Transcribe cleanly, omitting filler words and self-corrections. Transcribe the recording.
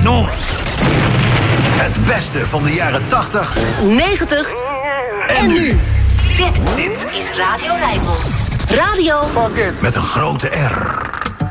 non. Het beste van de jaren 80, 90 en nu. Dit is Radio Rijnmond. Radio Met een grote R.